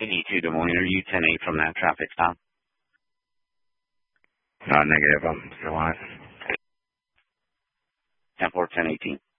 52 Des Moines, are you 10-8 from that traffic stop? Negative. I'm still on it. 10-4, 10-18.